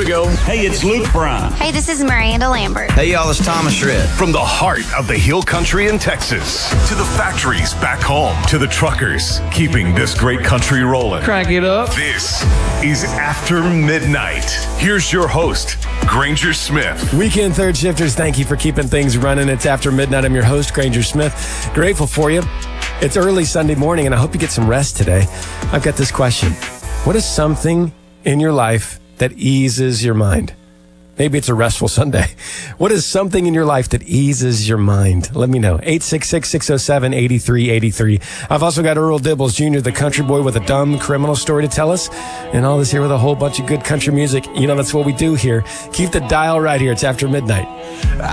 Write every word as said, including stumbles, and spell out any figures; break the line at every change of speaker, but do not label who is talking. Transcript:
go. Hey, it's Luke Bryan.
Hey, this is Miranda Lambert.
Hey, y'all, it's Thomas Rhett.
From the heart of the Hill Country in Texas to the factories back home to the truckers keeping this great country rolling.
Crank it up.
This is After Midnight. Here's your host, Granger Smith.
Weekend third shifters, thank you for keeping things running. It's After Midnight. I'm your host, Granger Smith. Grateful for you. It's early Sunday morning, and I hope you get some rest today. I've got this question. What is something in your life that eases your mind? Maybe it's a restful Sunday. What is something in your life that eases your mind? Let me know. eight six six, six oh seven, eight three eight three. I've also got Earl Dibbles Junior, the country boy, with a dumb criminal story to tell us. And all this here with a whole bunch of good country music. You know, that's what we do here. Keep the dial right here. It's After Midnight.